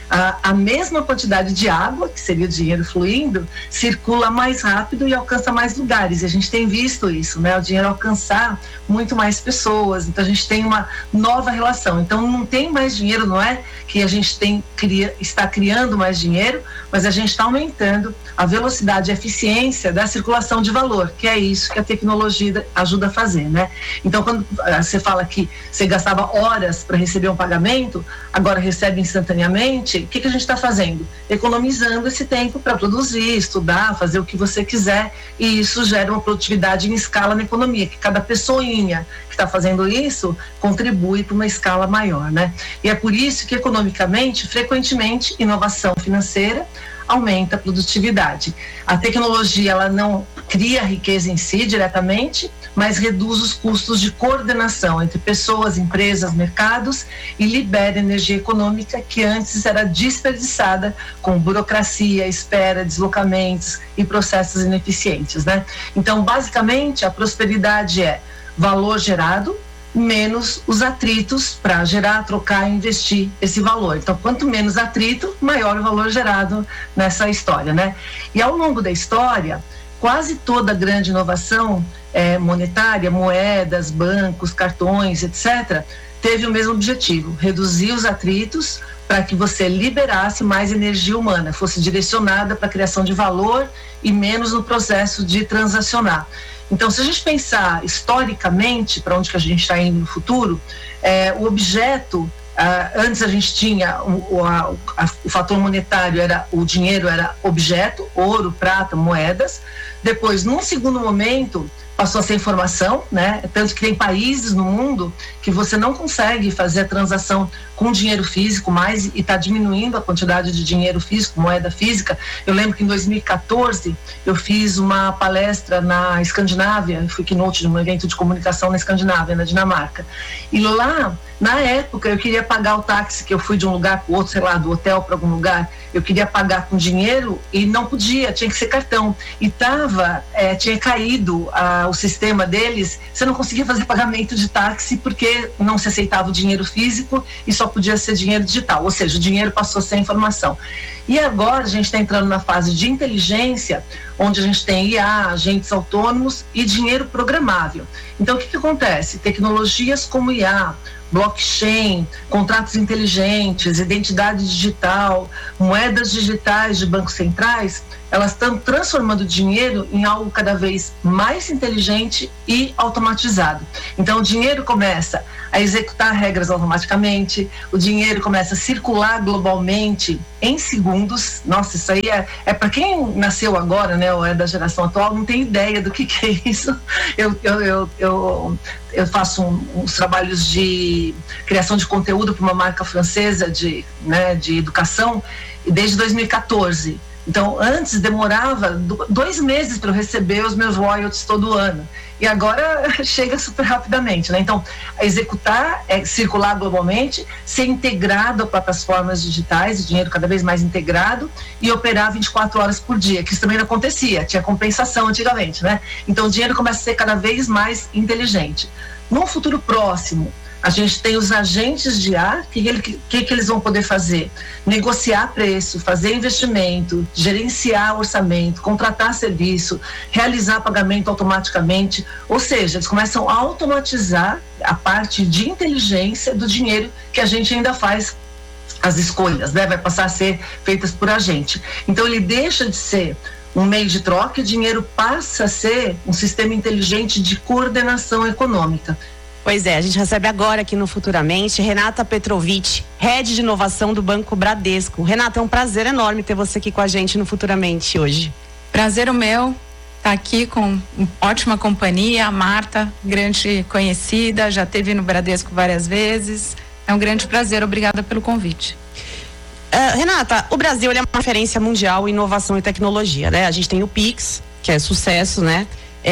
Speaker 5: a mesma quantidade de água, que seria o dinheiro fluindo, circula mais rápido e alcança mais lugares. E a gente tem visto isso, né? O dinheiro alcançar muito mais pessoas. Então a gente tem uma nova relação. Então não tem mais dinheiro, não é que a gente está criando mais dinheiro, mas a gente está aumentando a velocidade e a eficiência da circulação de valor, que é isso que a tecnologia ajuda a fazer, né? Então, quando você fala que você gastava horas para receber um pagamento, agora recebe instantaneamente, o que a gente está fazendo? Economizando esse tempo para produzir, estudar, fazer o que você quiser, e isso gera uma produtividade em escala na economia, que cada pessoinha que está fazendo isso contribui para uma escala maior, né? E é por isso que, economicamente, frequentemente, inovação financeira aumenta a produtividade. A tecnologia, ela não cria riqueza em si diretamente, mas reduz os custos de coordenação entre pessoas, empresas, mercados, e libera energia econômica que antes era desperdiçada com burocracia, espera, deslocamentos e processos ineficientes, né? Então, basicamente, a prosperidade é valor gerado menos os atritos para gerar, trocar e investir esse valor. Então, quanto menos atrito, maior o valor gerado nessa história, né? E ao longo da história, quase toda grande inovação monetária, moedas, bancos, cartões, etc., teve o mesmo objetivo: reduzir os atritos para que você liberasse mais energia humana, fosse direcionada para a criação de valor e menos no processo de transacionar. Então, se a gente pensar historicamente para onde que a gente está indo no futuro, o objeto, antes a gente tinha o fator monetário, o dinheiro era objeto, ouro, prata, moedas. Depois, num segundo momento, passou a ser informação, né? Tanto que tem países no mundo que você não consegue fazer a transação com dinheiro físico mais e está diminuindo a quantidade de dinheiro físico, moeda física. Eu lembro que em 2014 eu fiz uma palestra na Escandinávia, fui keynote de um evento de comunicação na Escandinávia, na Dinamarca. E lá, na época, eu queria pagar o táxi, que eu fui de um lugar para o outro, sei lá, do hotel para algum lugar, eu queria pagar com dinheiro e não podia, tinha que ser cartão. E tinha caído o sistema deles, você não conseguia fazer pagamento de táxi porque não se aceitava o dinheiro físico e só podia ser dinheiro digital, ou seja, o dinheiro passou a ser informação. E agora a gente está entrando na fase de inteligência, onde a gente tem IA, agentes autônomos e dinheiro programável. Então, o que acontece? Tecnologias como IA, blockchain, contratos inteligentes, identidade digital, moedas digitais de bancos centrais, elas estão transformando o dinheiro em algo cada vez mais inteligente e automatizado. Então, o dinheiro começa a executar regras automaticamente, o dinheiro começa a circular globalmente em segundos. Nossa, isso aí é para quem nasceu agora, né, ou é da geração atual, não tem ideia do que é isso. Eu faço uns trabalhos de criação de conteúdo para uma marca francesa de educação desde 2014. Então, antes demorava 2 meses para eu receber os meus royalties todo ano. E agora chega super rapidamente, né? Então, executar, circular globalmente, ser integrado a plataformas digitais, dinheiro cada vez mais integrado, e operar 24 horas por dia, que isso também não acontecia, tinha compensação antigamente, né? Então, o dinheiro começa a ser cada vez mais inteligente. No futuro próximo, a gente tem os agentes de IA, que eles vão poder fazer? Negociar preço, fazer investimento, gerenciar orçamento, contratar serviço, realizar pagamento automaticamente, ou seja, eles começam a automatizar a parte de inteligência do dinheiro que a gente ainda faz as escolhas, né? Vai passar a ser feitas por a gente. Então ele deixa de ser um meio de troca e o dinheiro passa a ser um sistema inteligente de coordenação econômica.
Speaker 4: Pois é, a gente recebe agora aqui no Futuramente Renata Petrovic, Head de Inovação do Banco Bradesco. Renata, é um prazer enorme ter você aqui com a gente no Futuramente hoje.
Speaker 6: Prazer o meu, estar aqui com ótima companhia, a Marta, grande conhecida, já esteve no Bradesco várias vezes. É um grande prazer, obrigada pelo convite.
Speaker 4: Renata, o Brasil é uma referência mundial em inovação e tecnologia, né? A gente tem o Pix, que é sucesso, né?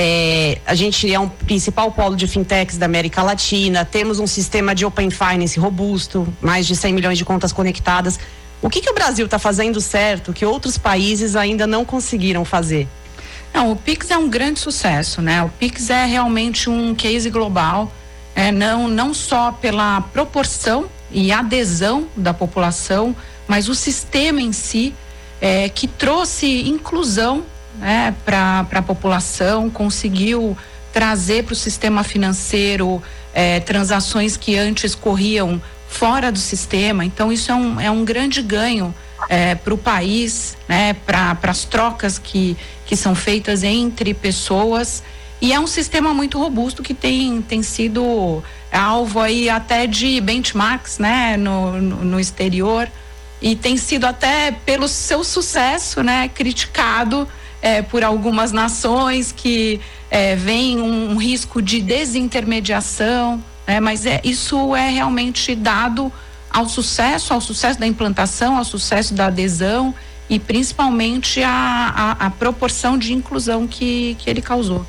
Speaker 4: A gente é um principal polo de fintechs da América Latina, temos um sistema de Open Finance robusto, mais de 100 milhões de contas conectadas. O que o Brasil está fazendo certo que outros países ainda não conseguiram fazer?
Speaker 6: Não, o Pix é um grande sucesso, né? O Pix é realmente um case global, não só pela proporção e adesão da população, mas o sistema em si, que trouxe inclusão, para a população, conseguiu trazer para o sistema financeiro transações que antes corriam fora do sistema. Então isso é um grande ganho para o país, né, para as trocas que são feitas entre pessoas, e é um sistema muito robusto que tem sido alvo aí até de benchmarks, né, no exterior, e tem sido até pelo seu sucesso, né, criticado por algumas nações que veem um risco de desintermediação, mas isso é realmente dado ao sucesso da implantação, ao sucesso da adesão e principalmente a proporção de inclusão que ele causou.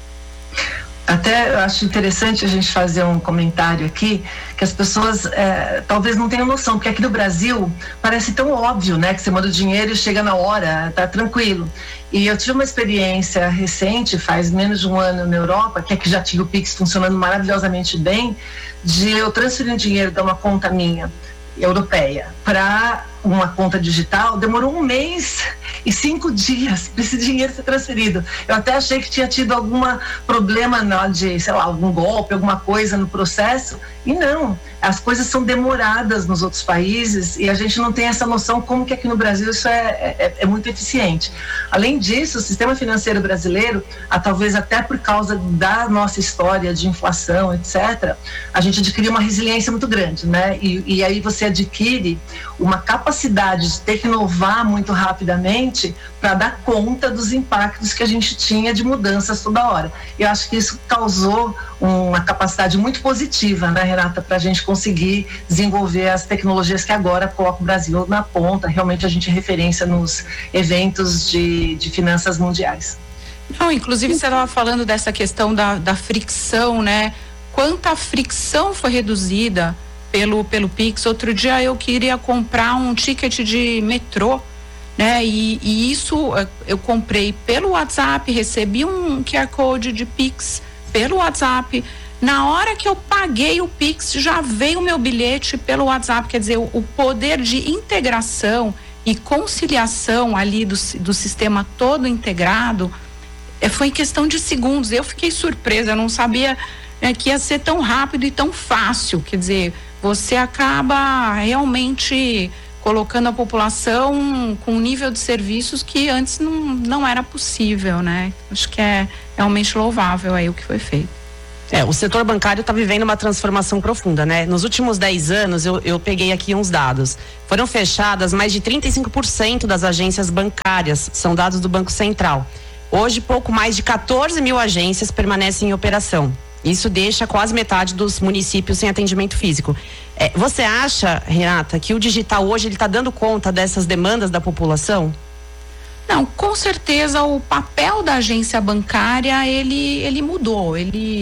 Speaker 5: Até eu acho interessante a gente fazer um comentário aqui, que as pessoas talvez não tenham noção, porque aqui no Brasil parece tão óbvio, né, que você manda o dinheiro e chega na hora, tá tranquilo. E eu tive uma experiência recente, faz menos de um ano na Europa, que aqui já tinha o Pix funcionando maravilhosamente bem, de eu transferir dinheiro de uma conta minha europeia para uma conta digital, demorou 1 mês e 5 dias para esse dinheiro ser transferido. Eu até achei que tinha tido algum problema de, sei lá, algum golpe, alguma coisa no processo, e não, as coisas são demoradas nos outros países e a gente não tem essa noção como que aqui no Brasil isso é muito eficiente. Além disso, o sistema financeiro brasileiro, talvez até por causa da nossa história de inflação, etc., a gente adquiriu uma resiliência muito grande, né? E aí você adquire uma capacidade capacidade de ter que inovar muito rapidamente para dar conta dos impactos que a gente tinha de mudanças toda hora. Eu acho que isso causou uma capacidade muito positiva, né, Renata, para a gente conseguir desenvolver as tecnologias que agora colocam o Brasil na ponta. Realmente a gente é referência nos eventos de finanças mundiais.
Speaker 6: Não, inclusive você estava falando dessa questão da fricção, né? Quanta fricção foi reduzida pelo Pix. Outro dia eu queria comprar um ticket de metrô, né? E isso eu comprei pelo WhatsApp, recebi um QR Code de Pix pelo WhatsApp. Na hora que eu paguei o Pix, já veio o meu bilhete pelo WhatsApp. Quer dizer, o poder de integração e conciliação ali do sistema todo integrado foi em questão de segundos. Eu fiquei surpresa, eu não sabia que ia ser tão rápido e tão fácil. Quer dizer, você acaba realmente colocando a população com um nível de serviços que antes não era possível, né? Acho que é realmente louvável aí o que foi feito.
Speaker 4: O setor bancário está vivendo uma transformação profunda, né? Nos últimos 10 anos, eu peguei aqui uns dados. Foram fechadas mais de 35% das agências bancárias, são dados do Banco Central. Hoje, pouco mais de 14 mil agências permanecem em operação. Isso deixa quase metade dos municípios sem atendimento físico. Você acha, Renata, que o digital hoje ele está dando conta dessas demandas da população?
Speaker 6: Não, com certeza o papel da agência bancária ele mudou.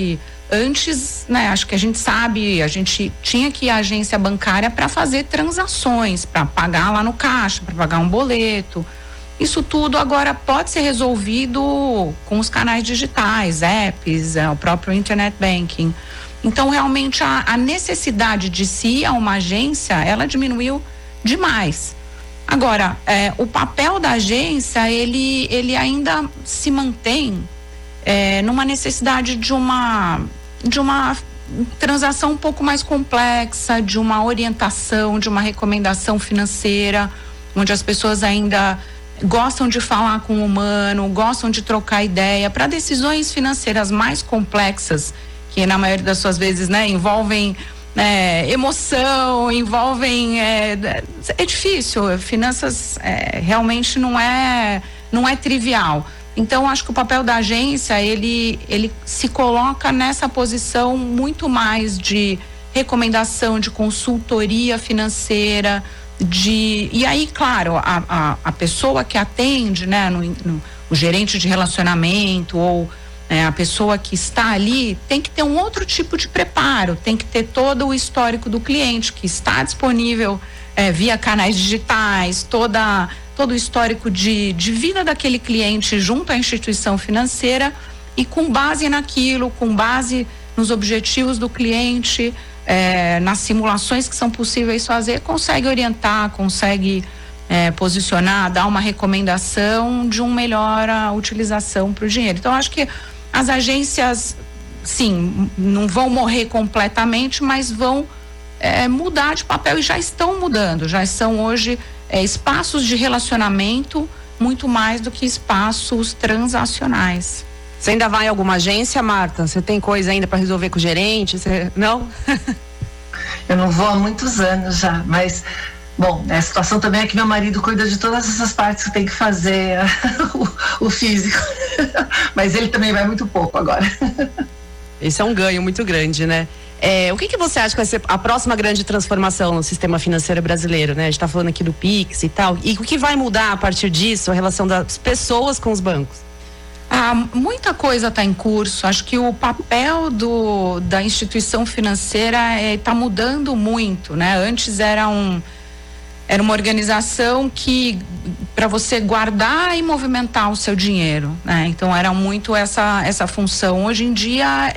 Speaker 6: Antes, né, acho que a gente sabe, a gente tinha que ir à agência bancária para fazer transações, para pagar lá no caixa, para pagar um boleto. Isso tudo agora pode ser resolvido com os canais digitais, apps, o próprio internet banking. Então, realmente, a necessidade de se ir a uma agência, ela diminuiu demais. Agora, o papel da agência, ele ainda se mantém numa necessidade de uma transação um pouco mais complexa, de uma orientação, de uma recomendação financeira, onde as pessoas ainda gostam de falar com o humano, gostam de trocar ideia. Para decisões financeiras mais complexas, que na maioria das suas vezes, né, envolvem emoção, envolvem é difícil. Finanças realmente não é trivial. Então, acho que o papel da agência ele se coloca nessa posição muito mais de recomendação, de consultoria financeira, e aí, claro, a pessoa que atende, né, o gerente de relacionamento ou a pessoa que está ali tem que ter um outro tipo de preparo, tem que ter todo o histórico do cliente que está disponível via canais digitais, todo o histórico de vida daquele cliente junto à instituição financeira, e com base naquilo, com base nos objetivos do cliente, nas simulações que são possíveis fazer, consegue orientar, consegue posicionar, dar uma recomendação de uma melhor utilização para o dinheiro. Então, acho que as agências, sim, não vão morrer completamente, mas vão mudar de papel, e já estão mudando, já são hoje espaços de relacionamento muito mais do que espaços transacionais.
Speaker 4: Você ainda vai em alguma agência, Marta? Você tem coisa ainda para resolver com o gerente? Não?
Speaker 5: Eu não vou há muitos anos já, mas bom, a situação também é que meu marido cuida de todas essas partes que tem que fazer o físico, mas ele também vai muito pouco agora.
Speaker 4: Esse é um ganho muito grande, né? O que você acha que vai ser a próxima grande transformação no sistema financeiro brasileiro, né? A gente está falando aqui do Pix e tal, e o que vai mudar a partir disso, a relação das pessoas com os bancos?
Speaker 6: Muita coisa está em curso. Acho que o papel da instituição financeira está mudando muito, né? Antes era uma organização que para você guardar e movimentar o seu dinheiro, né? Então era muito essa função. Hoje em dia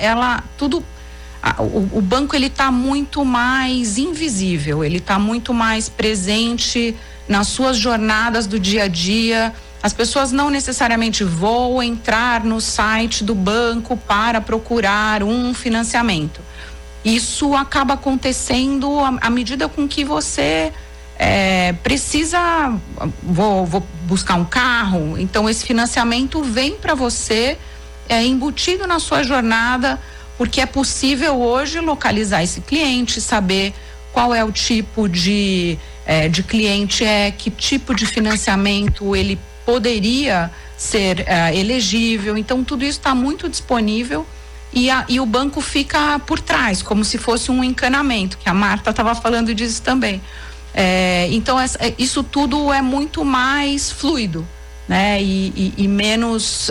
Speaker 6: o banco ele está muito mais invisível, ele está muito mais presente nas suas jornadas do dia a dia. As pessoas não necessariamente vão entrar no site do banco para procurar um financiamento. Isso acaba acontecendo à medida com que você precisa, vou buscar um carro, então esse financiamento vem para você, embutido na sua jornada, porque é possível hoje localizar esse cliente, saber qual é o tipo de de cliente é que tipo de financiamento ele poderia ser elegível. Então tudo isso está muito disponível e o banco fica por trás, como se fosse um encanamento, que a Marta estava falando disso também. Então isso tudo é muito mais fluido, né? E menos,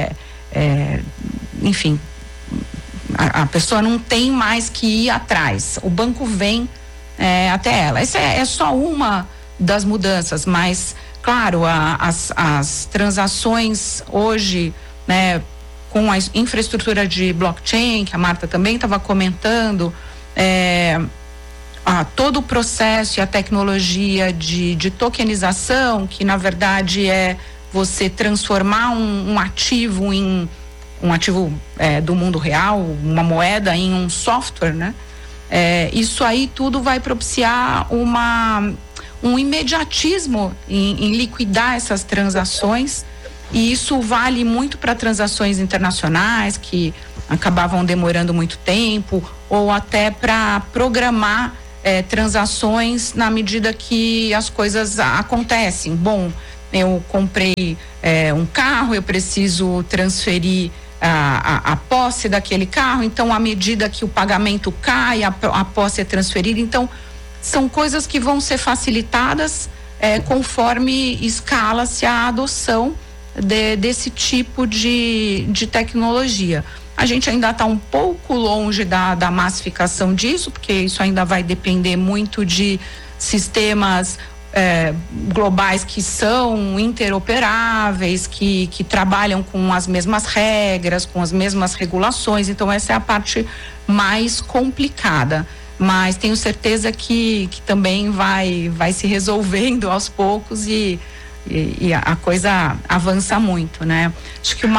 Speaker 6: enfim, a pessoa não tem mais que ir atrás, o banco vem até ela. Essa é só uma das mudanças, mas claro, as transações hoje, né, com a infraestrutura de blockchain, que a Marta também estava comentando, todo o processo e a tecnologia de tokenização, que na verdade é você transformar um ativo em um ativo do mundo real, uma moeda em um software, né? Isso aí tudo vai propiciar um imediatismo em liquidar essas transações, e isso vale muito para transações internacionais que acabavam demorando muito tempo, ou até para programar transações na medida que as coisas acontecem. Bom, eu comprei um carro, eu preciso transferir a posse daquele carro, então à medida que o pagamento cai, a posse é transferida. Então são coisas que vão ser facilitadas conforme escala-se a adoção desse tipo de tecnologia. A gente ainda está um pouco longe da massificação disso, porque isso ainda vai depender muito de sistemas globais que são interoperáveis, que trabalham com as mesmas regras, com as mesmas regulações. Então essa é a parte mais complicada, mas tenho certeza que também vai se resolvendo aos poucos e a coisa avança muito, né? Acho que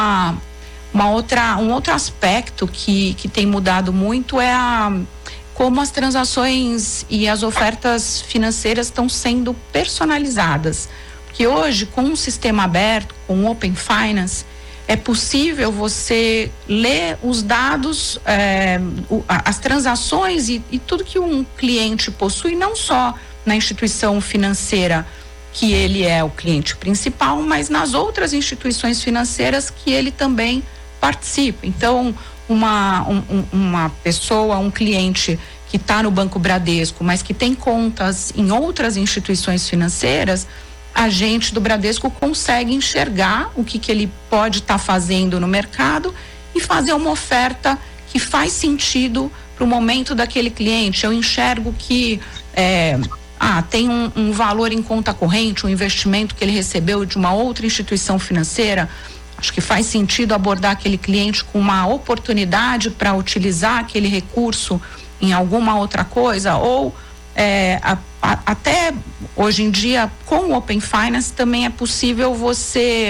Speaker 6: um outro aspecto que tem mudado muito é como as transações e as ofertas financeiras estão sendo personalizadas. Porque hoje, com um sistema aberto, com o Open Finance, é possível você ler os dados, as transações e tudo que um cliente possui, não só na instituição financeira que ele é o cliente principal, mas nas outras instituições financeiras que ele também participa. Então, uma pessoa, um cliente que está no Banco Bradesco, mas que tem contas em outras instituições financeiras, a gente do Bradesco consegue enxergar o que ele pode estar fazendo no mercado e fazer uma oferta que faz sentido para o momento daquele cliente. Eu enxergo que tem um valor em conta corrente, um investimento que ele recebeu de uma outra instituição financeira. Acho que faz sentido abordar aquele cliente com uma oportunidade para utilizar aquele recurso em alguma outra coisa, ou até hoje em dia com o Open Finance também é possível você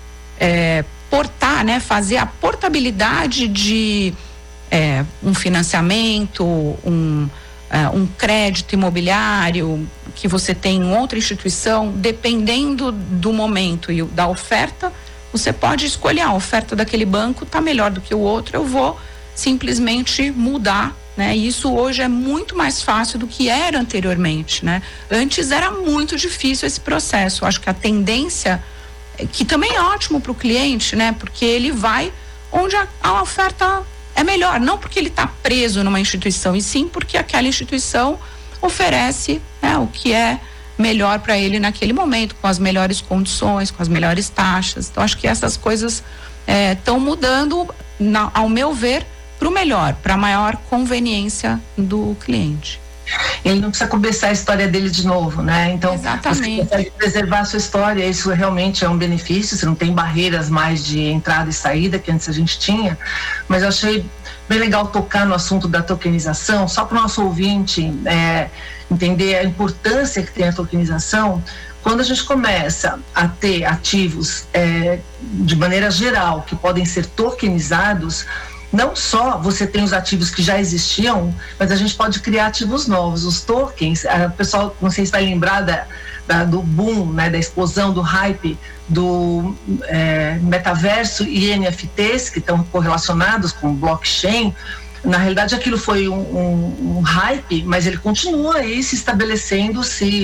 Speaker 6: portar, né, fazer a portabilidade de um financiamento, um crédito imobiliário que você tem em outra instituição, dependendo do momento e da oferta. Você pode escolher a oferta daquele banco, está melhor do que o outro, eu vou simplesmente mudar, né? E isso hoje é muito mais fácil do que era anteriormente, né? Antes era muito difícil esse processo. Eu acho que a tendência, que também é ótimo para o cliente, né? Porque ele vai onde a oferta é melhor, não porque ele está preso numa instituição, e sim porque aquela instituição oferece, né, o que é melhor para ele naquele momento, com as melhores condições, com as melhores taxas. Então acho que essas coisas estão mudando, ao meu ver, para o melhor, para a maior conveniência do cliente.
Speaker 5: Ele não precisa começar a história dele de novo, né? Então,
Speaker 6: exatamente,
Speaker 5: você consegue preservar a sua história, isso realmente é um benefício, você não tem barreiras mais de entrada e saída que antes a gente tinha. Mas eu achei bem legal tocar no assunto da tokenização, só para o nosso ouvinte entender a importância que tem a tokenização. Quando a gente começa a ter ativos de maneira geral que podem ser tokenizados, não só você tem os ativos que já existiam, mas a gente pode criar ativos novos. Os tokens, o pessoal, não sei se vai lembrar do boom, né, da explosão, do hype do metaverso e NFTs, que estão correlacionados com blockchain. na realidade aquilo foi um hype, mas ele continua aí se estabelecendo,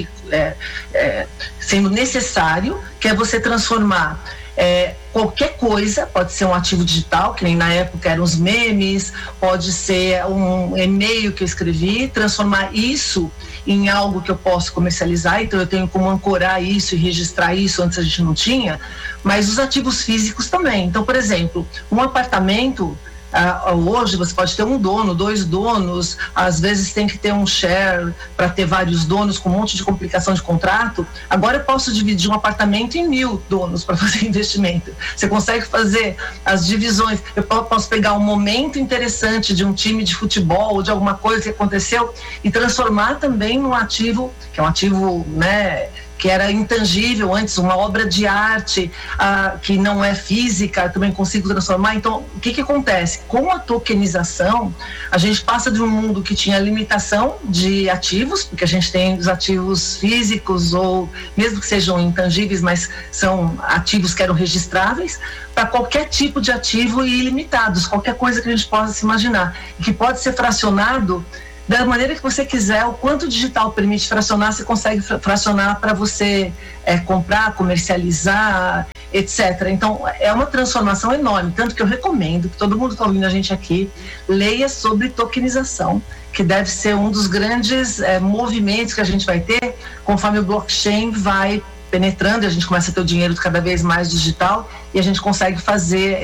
Speaker 5: sendo necessário, que é você transformar qualquer coisa, pode ser um ativo digital, que nem na época eram os memes, pode ser um e-mail que eu escrevi, transformar isso em algo que eu posso comercializar, então eu tenho como ancorar isso e registrar isso, antes a gente não tinha, mas os ativos físicos também. Então, por exemplo, um apartamento, hoje você pode ter um dono, 2 donos, às vezes tem que ter um share para ter vários donos, com um monte de complicação de contrato. Agora eu posso dividir um apartamento em 1000 donos para fazer investimento. Você consegue fazer as divisões. Eu posso pegar um momento interessante de um time de futebol ou de alguma coisa que aconteceu e transformar também num ativo, que é um ativo, né, que era intangível antes, uma obra de arte que não é física, também consigo transformar. Então, o que acontece? Com a tokenização, a gente passa de um mundo que tinha limitação de ativos, porque a gente tem os ativos físicos, ou mesmo que sejam intangíveis, mas são ativos que eram registráveis, para qualquer tipo de ativo e ilimitados, qualquer coisa que a gente possa se imaginar, e que pode ser fracionado da maneira que você quiser. O quanto o digital permite fracionar, você consegue fracionar para você comprar, comercializar, etc. Então, é uma transformação enorme, tanto que eu recomendo que todo mundo que está ouvindo a gente aqui leia sobre tokenização, que deve ser um dos grandes movimentos que a gente vai ter conforme o blockchain vai penetrando e a gente começa a ter o dinheiro cada vez mais digital e a gente consegue fazer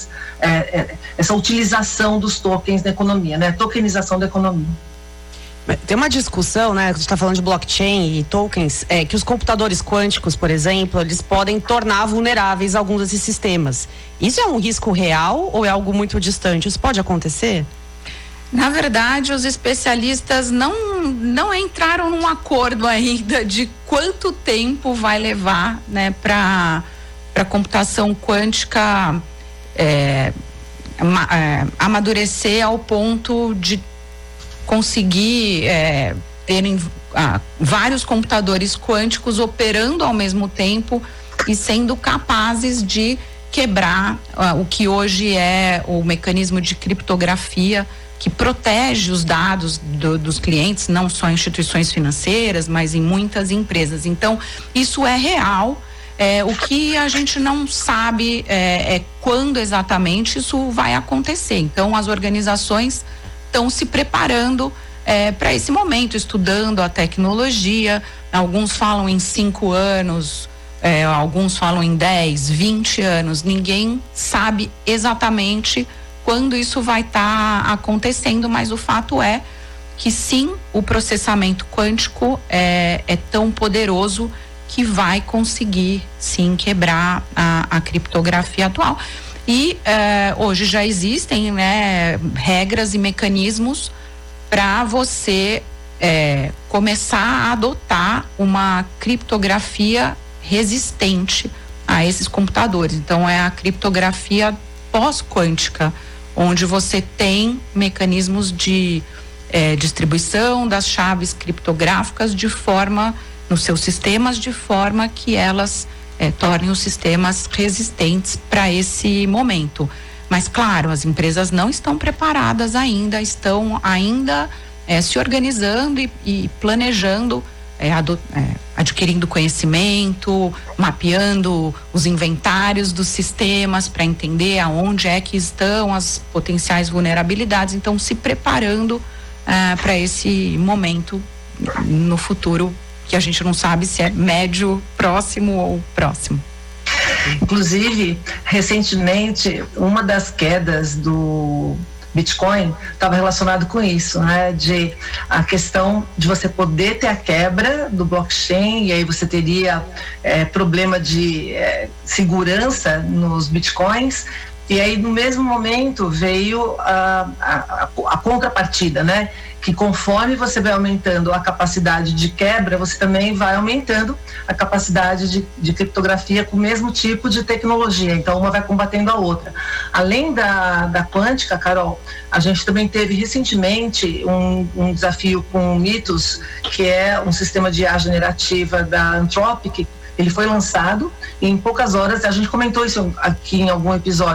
Speaker 5: essa utilização dos tokens na economia, né? Tokenização da economia.
Speaker 4: Tem uma discussão, né? A gente está falando de blockchain e tokens, que os computadores quânticos, por exemplo, eles podem tornar vulneráveis alguns desses sistemas. Isso é um risco real ou é algo muito distante? Isso pode acontecer?
Speaker 6: Na verdade, os especialistas não entraram num acordo ainda de quanto tempo vai levar, né, para a computação quântica amadurecer ao ponto de conseguir terem vários computadores quânticos operando ao mesmo tempo e sendo capazes de quebrar o que hoje é o mecanismo de criptografia que protege os dados dos clientes, não só instituições financeiras, mas em muitas empresas. Então, isso é real. O que a gente não sabe é quando exatamente isso vai acontecer. Então, as organizações estão se preparando para esse momento, estudando a tecnologia. Alguns falam em 5 anos, alguns falam em 10, 20 anos. Ninguém sabe exatamente quando isso vai estar acontecendo, mas o fato é que sim, o processamento quântico é tão poderoso que vai conseguir sim quebrar a criptografia atual. E hoje já existem, né, regras e mecanismos para você começar a adotar uma criptografia resistente a esses computadores. Então, é a criptografia pós-quântica, onde você tem mecanismos de distribuição das chaves criptográficas nos seus sistemas, de forma que elas tornem os sistemas resistentes para esse momento. Mas, claro, as empresas não estão preparadas ainda, estão ainda se organizando e planejando, adquirindo conhecimento, mapeando os inventários dos sistemas para entender aonde é que estão as potenciais vulnerabilidades. Então, se preparando para esse momento no futuro, que a gente não sabe se é médio, próximo ou próximo.
Speaker 5: Inclusive, recentemente, uma das quedas do Bitcoin estava relacionado com isso, né? A questão de você poder ter a quebra do blockchain, e aí você teria problema de segurança nos Bitcoins. E aí, no mesmo momento, veio a contrapartida, né? Que conforme você vai aumentando a capacidade de quebra, você também vai aumentando a capacidade de criptografia com o mesmo tipo de tecnologia. Então, uma vai combatendo a outra. Além da quântica, Carol, a gente também teve recentemente um desafio com o Mythos, que é um sistema de IA generativa da Anthropic. Ele foi lançado e em poucas horas, a gente comentou isso aqui em algum episódio,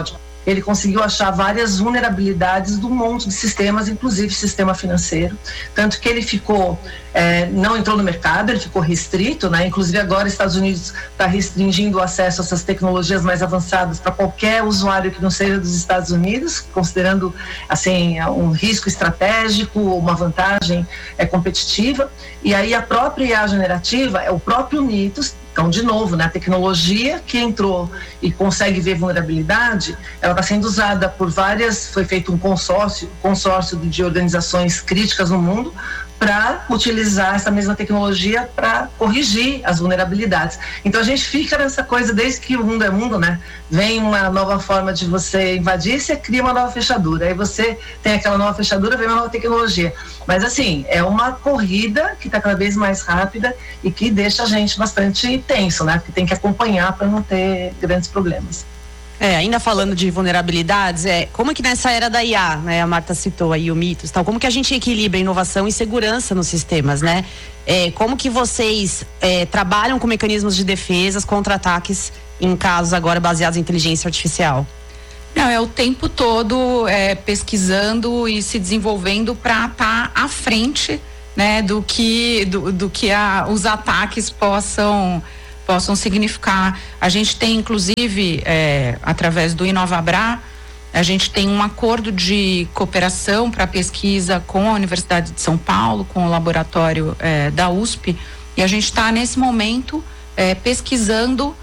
Speaker 5: ele conseguiu achar várias vulnerabilidades do monte de sistemas, inclusive sistema financeiro, tanto que ele ficou, não entrou no mercado, ele ficou restrito, né? Inclusive agora os Estados Unidos está restringindo o acesso a essas tecnologias mais avançadas para qualquer usuário que não seja dos Estados Unidos, considerando assim um risco estratégico, uma vantagem competitiva. E aí a própria IA generativa é o próprio NITOS. Então, de novo, né, a tecnologia que entrou e consegue ver vulnerabilidade, ela está sendo usada por várias, foi feito um consórcio de organizações críticas no mundo para utilizar essa mesma tecnologia para corrigir as vulnerabilidades. Então a gente fica nessa coisa desde que o mundo é mundo, né? Vem uma nova forma de você invadir, você cria uma nova fechadura, aí você tem aquela nova fechadura, vem uma nova tecnologia. Mas assim, é uma corrida que está cada vez mais rápida e que deixa a gente bastante tenso, né? Porque tem que acompanhar para não ter grandes problemas.
Speaker 4: Ainda falando de vulnerabilidades, como que nessa era da IA, né, a Marta citou aí o mitos, tal, como que a gente equilibra inovação e segurança nos sistemas, né? Como que vocês trabalham com mecanismos de defesas contra ataques em casos agora baseados em inteligência artificial?
Speaker 6: Não, é o tempo todo pesquisando e se desenvolvendo para estar à frente, né, do que os ataques possam significar. A gente tem, inclusive, através do Inovabra, a gente tem um acordo de cooperação para pesquisa com a Universidade de São Paulo, com o laboratório da USP, e a gente está, nesse momento, pesquisando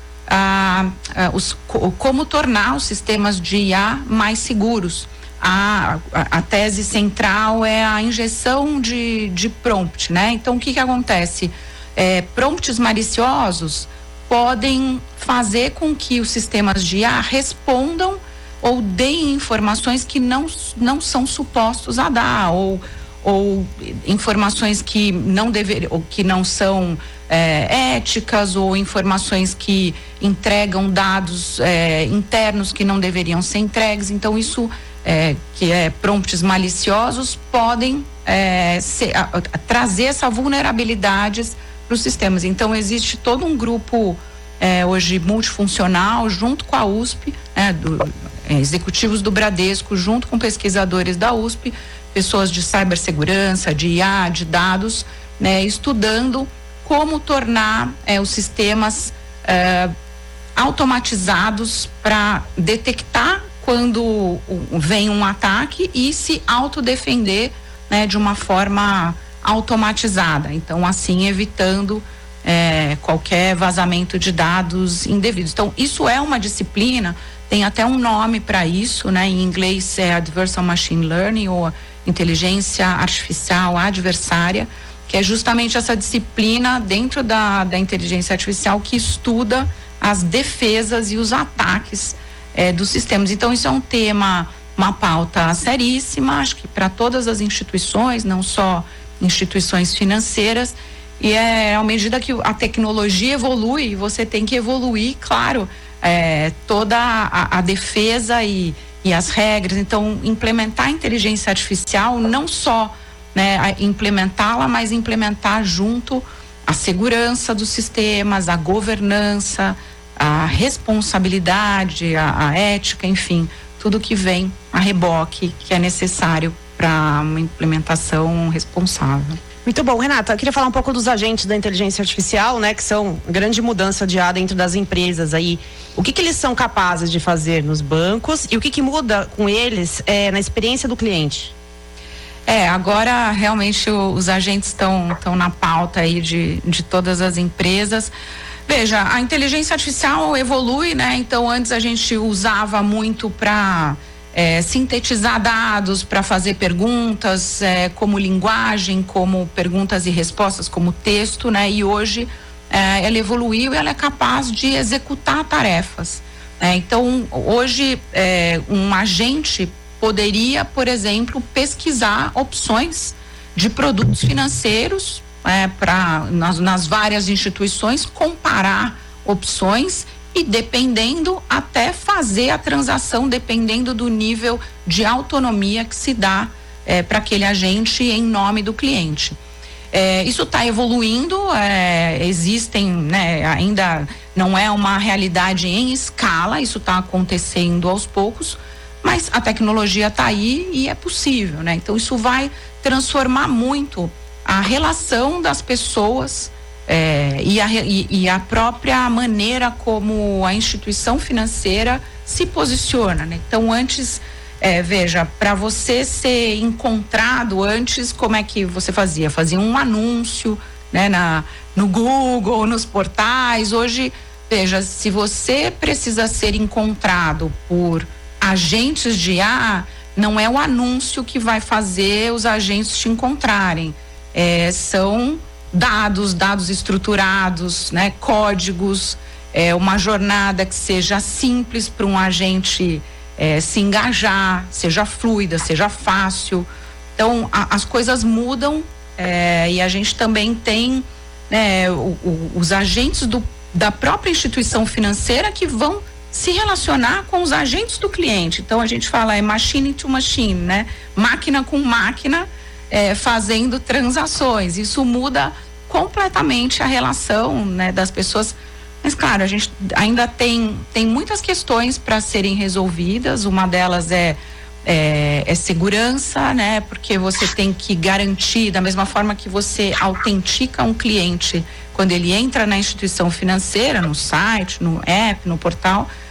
Speaker 6: como tornar os sistemas de IA mais seguros. A tese central é a injeção de prompt, né? Então, o que acontece? Prompts maliciosos podem fazer com que os sistemas de IA respondam ou deem informações que não são supostos a dar, ou informações que não deveriam, ou que não são éticas, ou informações que entregam dados internos que não deveriam ser entregues. Então isso prompts maliciosos podem trazer essa vulnerabilidades para os sistemas. Então existe todo um grupo hoje multifuncional junto com a USP, executivos do Bradesco junto com pesquisadores da USP, pessoas de cibersegurança, de IA, de dados, né, estudando como tornar os sistemas automatizados para detectar quando vem um ataque e se autodefender, né, de uma forma automatizada. Então, assim, evitando qualquer vazamento de dados indevidos. Então, isso é uma disciplina, tem até um nome para isso, né? Em inglês é Adversarial Machine Learning, ou inteligência artificial adversária, que é justamente essa disciplina dentro da inteligência artificial que estuda as defesas e os ataques dos sistemas. Então, isso é um tema, uma pauta seríssima, acho que para todas as instituições, não só instituições financeiras, e à medida que a tecnologia evolui, você tem que evoluir, claro, toda a defesa e as regras. Então, implementar a inteligência artificial, não só, né, implementá-la, mas implementar junto a segurança dos sistemas, a governança, a responsabilidade, a ética, enfim, tudo que vem a reboque, que é necessário para uma implementação responsável.
Speaker 4: Muito bom, Renata, eu queria falar um pouco dos agentes da inteligência artificial, né, que são grande mudança de IA dentro das empresas aí. O que eles são capazes de fazer nos bancos e o que muda com eles na experiência do cliente?
Speaker 6: Agora realmente os agentes estão na pauta aí de todas as empresas. Veja, a inteligência artificial evolui, né? Então antes a gente usava muito para sintetizar dados, para fazer perguntas como linguagem, como perguntas e respostas, como texto, né? E hoje ela evoluiu e ela é capaz de executar tarefas. Então hoje um agente poderia, por exemplo, pesquisar opções de produtos financeiros nas várias instituições, comparar opções e, dependendo, até fazer a transação, dependendo do nível de autonomia que se dá para aquele agente em nome do cliente. Isso está evoluindo, existem, né, ainda não é uma realidade em escala, isso está acontecendo aos poucos, mas a tecnologia está aí e é possível, né? Então isso vai transformar muito a relação das pessoas e a própria maneira como a instituição financeira se posiciona, né? Então antes, veja, para você ser encontrado antes, como é que você fazia? Fazia um anúncio, né, no Google, nos portais. Hoje, veja, se você precisa ser encontrado por agentes de IA, não é o anúncio que vai fazer os agentes te encontrarem. São dados estruturados, né, códigos, uma jornada que seja simples para um agente se engajar, seja fluida, seja fácil. Então, as coisas mudam. E a gente também tem, né, os agentes da própria instituição financeira que vão se relacionar com os agentes do cliente. Então a gente fala machine to machine, né? Máquina com máquina fazendo transações. Isso muda completamente a relação, né, das pessoas. Mas claro, a gente ainda tem muitas questões para serem resolvidas. Uma delas é segurança, né? Porque você tem que garantir, da mesma forma que você autentica um cliente quando ele entra na instituição financeira, no site, no app, no portal,